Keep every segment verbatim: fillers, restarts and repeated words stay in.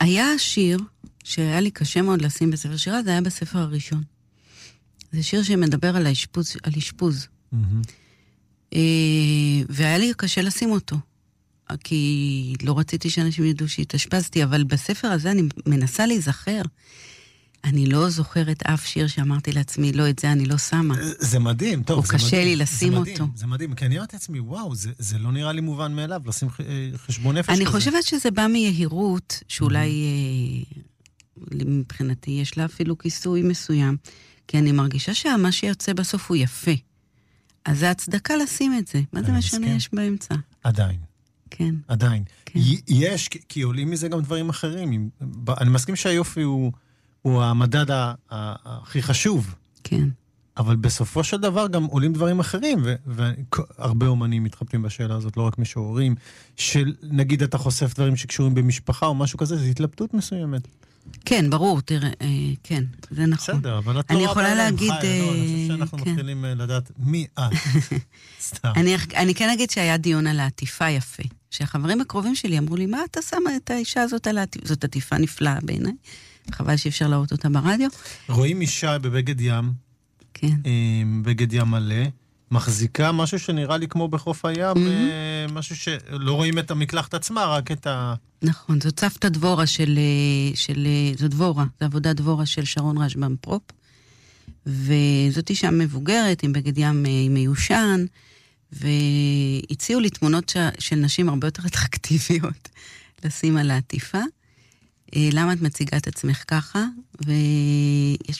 היה שיר שהיה לי קשה מאוד לשים בספר שירה, זה היה בספר הראשון. זה שיר שמדבר על האשפוז, על אשפוז. Mm-hmm. והיה לי קשה לשים אותו, כי לא רציתי שאנשים ידעו שהתאשפזתי, אבל בספר הזה אני מנסה להיזכר. אני לא זוכרת אף שיר שאמרתי לעצמי, לא, את זה אני לא שמה. זה מדהים, טוב. או קשה מדהים, לי לשים זה אותו. מדהים, זה מדהים, כי אני אמרתי לעצמי, וואו, זה, זה לא נראה לי מובן מאליו, לשים חשבון נפש אני כזה. חושבת שזה בא מיהירות, שאולי מבחינתי יש לה אפילו כיסוי מסוים, כי אני מרגישה שמה שיוצא בסוף הוא יפה. אז זה הצדקה לשים את זה. מה זה משנה יש באמצע? עדיין. כן. עדיין. יש, כי עולים מזה גם דברים אחרים. אני מסכים שהיופי הוא... הוא המדד הכי חשוב. כן. אבל בסופו של דבר גם עולים דברים אחרים, והרבה אומנים מתחבטים בשאלה הזאת, לא רק משוררים, שנגיד אתה חושף דברים שקשורים במשפחה או משהו כזה, זו התלבטות מסוימת. כן, ברור, תראה, כן, זה נכון. בסדר, אבל את לא רואה יכולה להגיד... חי, לא, אני חושב שאנחנו מתחילים לדעת מי את. סתם. אני כן אגיד שהיה דיון על העטיפה יפה, שהחברים הקרובים שלי אמרו לי, מה אתה שמה את האישה הזאת על העטיפה? זאת עטיפה נפלאה בעיניי. חבל שאפשר לראות אותה ברדיו. רואים אישה בבגד ים, כן. בגד ים מלא, מחזיקה משהו שנראה לי כמו בחוף הים, משהו שלא רואים את המקלחת עצמה, רק את ה... נכון, זאת סבתא דבורה של, של, זו דבורה, זו עבודה דבורה של שרון רשב"ם פרופ, וזאת אישה מבוגרת עם בגד ים מיושן, והציעו לי תמונות של נשים הרבה יותר אטרקטיביות לשים על העטיפה. למה את מציגה את עצמך ככה? ויש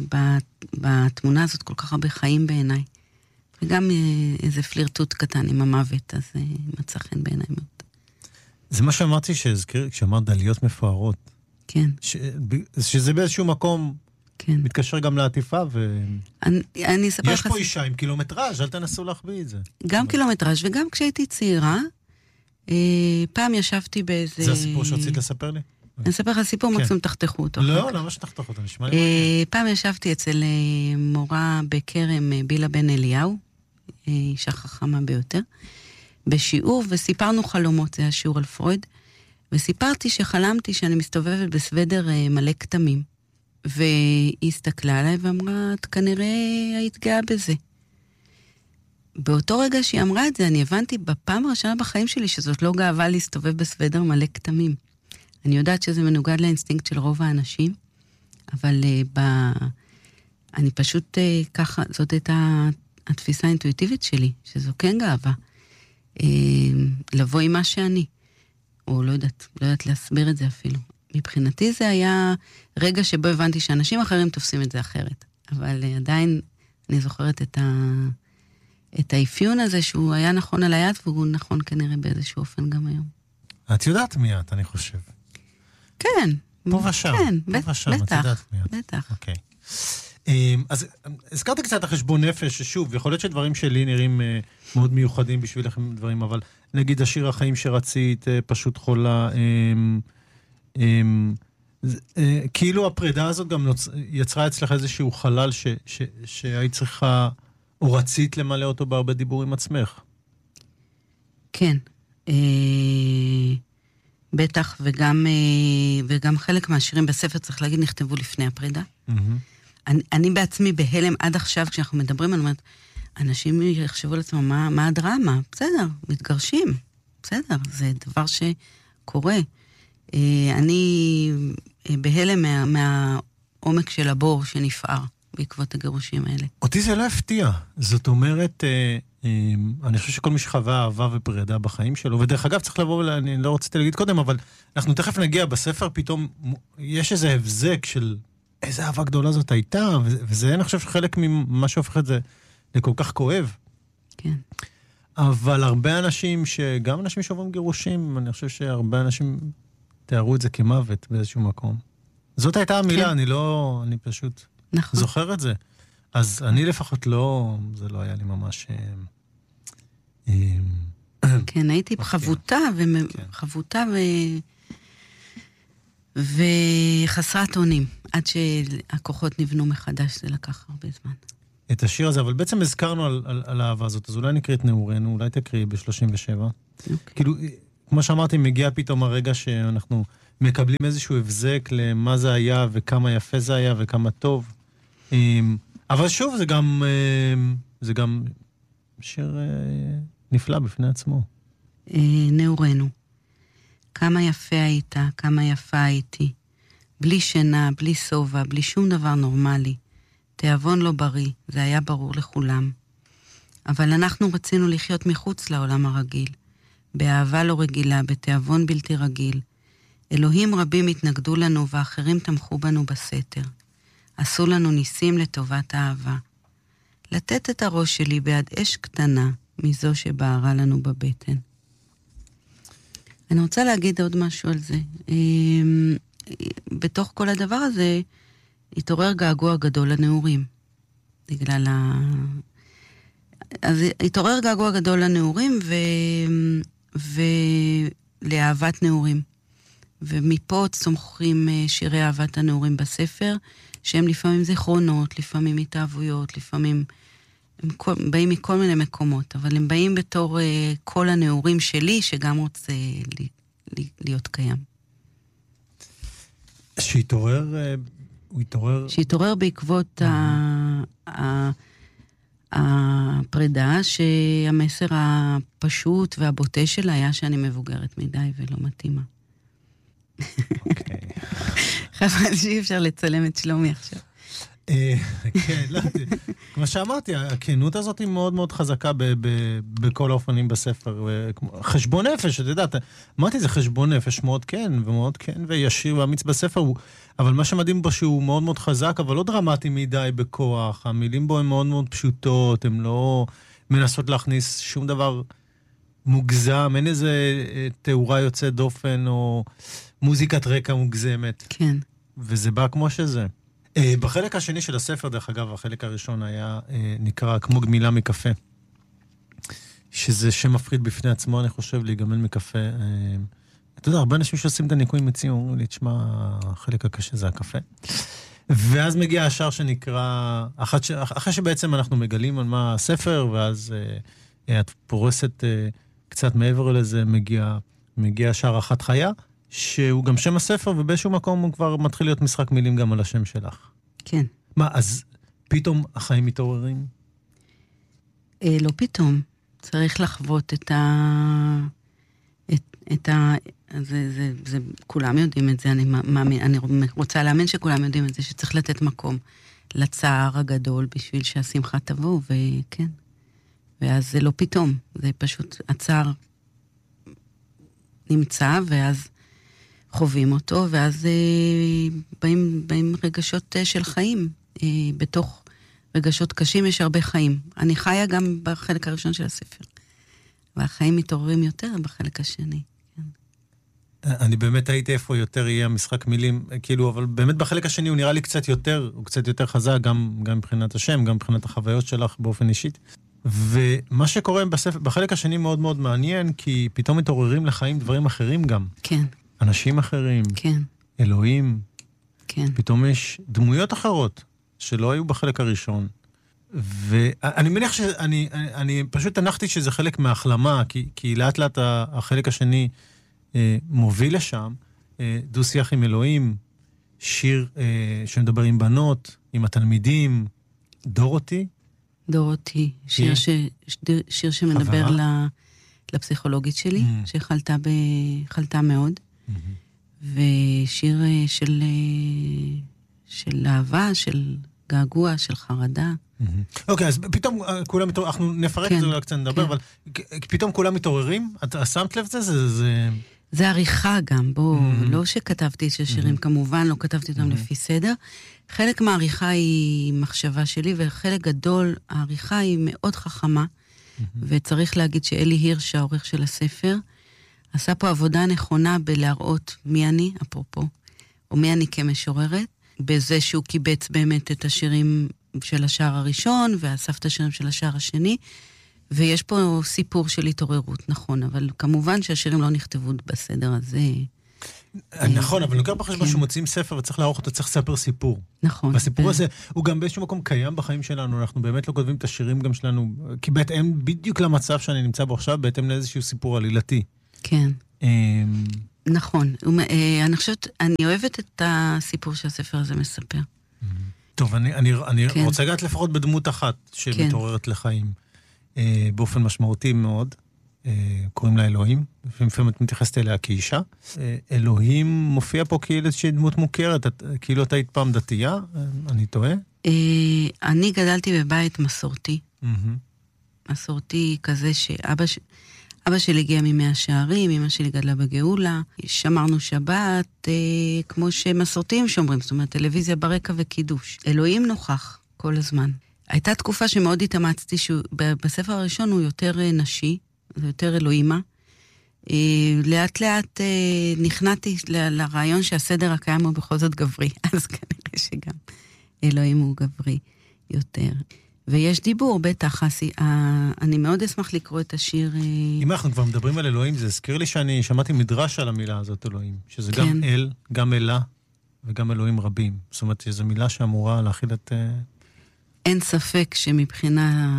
בתמונה הזאת כל כך הרבה חיים בעיניי. וגם איזה פלירטוט קטן עם המוות, אז מצא חן בעיניי מאוד. זה מה שאמרתי שהזכיר, כשאמרת דליות מפוארות. כן. שזה באיזשהו מקום כן. מתקשר גם לעטיפה ו... אני, אני אספר יש לך... פה אישה עם קילומטראז', אל תנסו להחביא את זה. גם קילומטראז' וגם כשהייתי צעירה, פעם ישבתי באיזה... זה הסיפור שרצית לספר לי? אני אספר לך סיפור, מקסימום תחתכו אותו. לא, למה שתחתוך אותו? נשמע לי. פעם ישבתי אצל מורה בכרם בילה בן אליהו, אישה חכמה ביותר, בשיעור, וסיפרנו חלומות, זה היה שיעור על פרויד, וסיפרתי שחלמתי שאני מסתובבת בסוודר מלא כתמים, והיא הסתכלה עליי ואמרה, את כנראה היית גאה בזה. באותו רגע שהיא אמרה את זה, אני הבנתי בפעם הראשונה בחיים שלי, שזאת לא גאווה להסתובב בסוודר מלא כתמים. אני יודעת שזה מנוגד לאינסטינקט של רוב האנשים, אבל uh, ב... אני פשוט uh, ככה, זאת הייתה התפיסה האינטואיטיבית שלי, שזו כן גאווה. Uh, לבוא עם מה שאני, או לא יודעת, לא יודעת להסביר את זה אפילו. מבחינתי זה היה רגע שבו הבנתי שאנשים אחרים תופסים את זה אחרת. אבל uh, עדיין אני זוכרת את, ה... את האפיון הזה שהוא היה נכון על היד, והוא נכון כנראה באיזשהו אופן גם היום. את יודעת מי את, אני חושב. כן. פה ושם. כן, פה ושם, את יודעת מי את. בטח. אוקיי. אז הזכרתי קצת החשבון נפש, ששוב, יכול להיות שדברים שלי נראים מאוד מיוחדים בשבילכם דברים, אבל נגיד השיר החיים שרצית, פשוט חולה, כאילו הפרידה הזאת גם יצרה אצלך איזשהו חלל שהיית צריכה, או רצית למלא אותו בהרבה דיבור עם עצמך. כן. בטח, וגם, וגם חלק מהשירים בספר, צריך להגיד, נכתבו לפני הפרידה. Mm-hmm. אני, אני בעצמי בהלם עד עכשיו, כשאנחנו מדברים, אני אומרת, אנשים יחשבו לעצמם, מה, מה הדרמה? בסדר, מתגרשים. בסדר, זה דבר שקורה. אני בהלם מה, מהעומק של הבור שנפער בעקבות הגירושים האלה. אותי זה לא הפתיע. זאת אומרת... אני חושב שכל מי שחווה אהבה ופרידה בחיים שלו, ודרך אגב צריך לבוא, אני לא רציתי להגיד קודם, אבל אנחנו תכף נגיע בספר, פתאום יש איזה הבזק של איזה אהבה גדולה זאת הייתה, וזה אני חושב שחלק ממה שהופך את זה לכל כך כואב. כן. אבל הרבה אנשים, שגם אנשים שעוברים גירושים, אני חושב שהרבה אנשים תיארו את זה כמוות באיזשהו מקום. זאת הייתה המילה, כן. אני לא, אני פשוט נכון. זוכר את זה. אז אני לפחות לא, זה לא היה לי ממש... כן, הייתי חבוטה, וחבוטה וחסרת אונים, עד שהכוחות נבנו מחדש, זה לקח הרבה זמן. את השיר הזה, אבל בעצם הזכרנו על האהבה הזאת, אז אולי נקריא את נעורנו, אולי תקריא ב-שלושים ושבע. כאילו, כמו שאמרתי, מגיע פתאום הרגע שאנחנו מקבלים איזשהו הבזק למה זה היה, וכמה יפה זה היה, וכמה טוב. אבל שוב, זה גם, זה גם שיר נפלא בפני עצמו. נעורנו. כמה יפה היית, כמה יפה הייתי. בלי שינה, בלי סובה, בלי שום דבר נורמלי. תיאבון לא בריא, זה היה ברור לכולם. אבל אנחנו רצינו לחיות מחוץ לעולם הרגיל. באהבה לא רגילה, בתיאבון בלתי רגיל. אלוהים רבים התנגדו לנו ואחרים תמכו בנו בסתר. עשו לנו ניסים לטובת האהבה. לתת את הראש שלי בעד אש קטנה מזו שבערה לנו בבטן. אני רוצה להגיד עוד משהו על זה. בתוך כל הדבר הזה התעורר געגוע גדול לנעורים. בגלל ה... אז התעורר געגוע גדול לנעורים ו... ולאהבת נעורים. ומפה צומחים שירי אהבת הנעורים בספר, שהם לפעמים זיכרונות, לפעמים התאהבויות, לפעמים הם כל, באים מכל מיני מקומות, אבל הם באים בתור uh, כל הנעורים שלי, שגם רוצה לי, לי, להיות קיים. שהתעורר, הוא התעורר... שהתעורר בעקבות mm-hmm. ה, ה, הפרידה, שהמסר הפשוט והבוטה שלה היה שאני מבוגרת מדי ולא מתאימה. אוקיי. חבל שאי אפשר לצלם את שלומי עכשיו. כן, לא, כמו שאמרתי, הכנות הזאת היא מאוד מאוד חזקה בכל האופנים בספר. חשבון נפש, אתה יודעת, אמרתי, זה חשבון נפש מאוד כן, ומאוד כן, וישיר ואמיץ בספר, אבל מה שמדהים בו שהוא מאוד מאוד חזק, אבל לא דרמטי מדי בכוח, המילים בו הן מאוד מאוד פשוטות, הן לא מנסות להכניס שום דבר מוגזם, אין איזה תאורה יוצאת דופן, או מוזיקת רקע מוגזמת. כן. וזה בא כמו שזה. בחלק השני של הספר, דרך אגב, החלק הראשון היה נקרא כמו גמילה מקפה. שזה שם מפחיד בפני עצמו, אני חושב, להיגמל מקפה. אתה יודע, הרבה אנשים שעושים את הניקוי מציעים, אומרים לי, תשמע, החלק הקשה זה הקפה. ואז מגיע השער שנקרא, אחרי שבעצם אנחנו מגלים על מה הספר, ואז את פורסת קצת מעבר לזה, מגיע, מגיע השער אחת חיה, שהוא גם שם הספר, ובאיזשהו מקום הוא כבר מתחיל להיות משחק מילים גם על השם שלך. כן. מה, אז פתאום החיים מתעוררים? אה, לא פתאום. צריך לחוות את ה... את, את ה... זה, זה, זה, כולם יודעים את זה, אני, מאמין, אני רוצה להאמין שכולם יודעים את זה, שצריך לתת מקום לצער הגדול בשביל שהשמחה תבוא, וכן. ואז זה לא פתאום, זה פשוט הצער נמצא, ואז חווים אותו, ואז אה, באים, באים רגשות אה, של חיים. אה, בתוך רגשות קשים יש הרבה חיים. אני חיה גם בחלק הראשון של הספר. והחיים מתעוררים יותר בחלק השני. כן. אני באמת הייתי איפה יותר יהיה המשחק מילים, כאילו, אבל באמת בחלק השני הוא נראה לי קצת יותר, הוא קצת יותר חזק, גם, גם מבחינת השם, גם מבחינת החוויות שלך באופן אישית. ומה שקורה בספר, בחלק השני מאוד מאוד מעניין, כי פתאום מתעוררים לחיים דברים אחרים גם. כן. אנשים אחרים. כן. אלוהים. כן. פתאום יש דמויות אחרות שלא היו בחלק הראשון. ואני מניח שאני אני, אני פשוט הנחתי שזה חלק מההחלמה, כי, כי לאט לאט החלק השני אה, מוביל לשם, אה, דו שיח עם אלוהים, שיר אה, שמדבר עם בנות, עם התלמידים, דורותי. דורותי, שיר, ש, שיר שמדבר ל, לפסיכולוגית שלי, mm. שחלתה, ב, חלתה מאוד, mm-hmm. ושיר של, של אהבה, של געגוע, של חרדה. אוקיי, אז פתאום כולם מתעוררים, אנחנו נפרק את זה אולי קצת נדבר, אבל פתאום כולם מתעוררים? את שמת לב זה? זה עריכה גם, בואו, לא שכתבתי את השירים, כמובן לא כתבתי אותם לפי סדר. חלק מהעריכה היא מחשבה שלי, וחלק גדול, העריכה היא מאוד חכמה, וצריך להגיד שאלי הירש, העורך של הספר, עשה פה עבודה נכונה בלהראות מי אני, אפרופו, או מי אני כמשוררת, בזה שהוא קיבץ באמת את השירים של השער הראשון, ואסף את השירים של השער השני, ויש פה סיפור של התעוררות, נכון, אבל כמובן שהשירים לא נכתבו בסדר הזה. נכון, אבל לוקח בחשבון שמוצאים ספר וצריך לערוך אותו, צריך לספר סיפור. נכון. והסיפור הזה הוא גם באיזשהו מקום קיים בחיים שלנו, אנחנו באמת לא כותבים את השירים גם שלנו, כי בהתאם בדיוק למצב שאני נמצא בו עכשיו, בהתאם לאיזשהו סיפור עלילתי. כן. נכון. אני חושבת, אני אוהבת את הסיפור שהספר הזה מספר. טוב, אני, אני, אני כן. רוצה לגעת לפחות בדמות אחת שמתעוררת כן. לחיים אה, באופן משמעותי מאוד. אה, קוראים לה אלוהים, לפעמים את מתייחסת אליה כאישה. אה, אלוהים מופיע פה כאילו איזושהי דמות מוכרת, את, כאילו אתה היית פעם דתייה, אה, אני טועה? אה, אני גדלתי בבית מסורתי. Mm-hmm. מסורתי כזה שאבא ש... אבא שלי הגיע ממאה שערים, אמא שלי גדלה בגאולה, שמרנו שבת, אה, כמו שמסורתיים שומרים, זאת אומרת, טלוויזיה ברקע וקידוש. אלוהים נוכח כל הזמן. הייתה תקופה שמאוד התאמצתי, שבספר הראשון הוא יותר אה, נשי, זה יותר אלוהימה. אה, לאט לאט אה, נכנעתי ל- לרעיון שהסדר הקיים הוא בכל זאת גברי, אז כנראה שגם אלוהים הוא גברי יותר. ויש דיבור, בטח, אני מאוד אשמח לקרוא את השיר. אם אנחנו כבר מדברים על אלוהים, זה הזכיר לי שאני שמעתי מדרש על המילה הזאת, אלוהים, שזה כן. גם אל, גם אלה, וגם אלוהים רבים. זאת אומרת, זו מילה שאמורה להכיל את... אין ספק שמבחינה,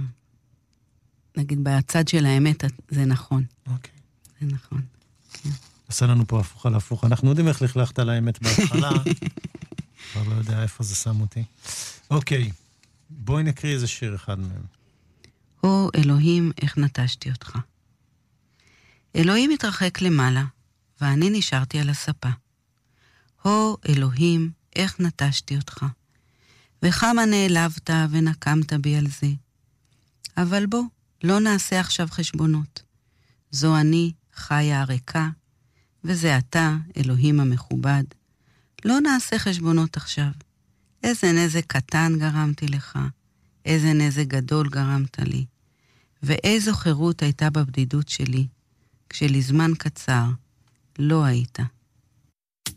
נגיד, בצד של האמת, זה נכון. אוקיי. זה נכון, כן. עשה לנו פה הפוך על הפוך. אנחנו יודעים איך לכלכת על האמת בהתחלה, אבל לא יודע איפה זה שם אותי. אוקיי. בואי נקריא איזה שיר אחד מהם. או אלוהים, איך נטשתי אותך. אלוהים התרחק למעלה, ואני נשארתי על הספה. או אלוהים, איך נטשתי אותך. וכמה נעלבת ונקמת בי על זה. אבל בוא, לא נעשה עכשיו חשבונות. זו אני, חיה הריקה, וזה אתה, אלוהים המכובד. לא נעשה חשבונות עכשיו. איזה נזק קטן גרמתי לך, איזה נזק גדול גרמת לי, ואיזו חירות הייתה בבדידות שלי, כשלזמן קצר לא היית.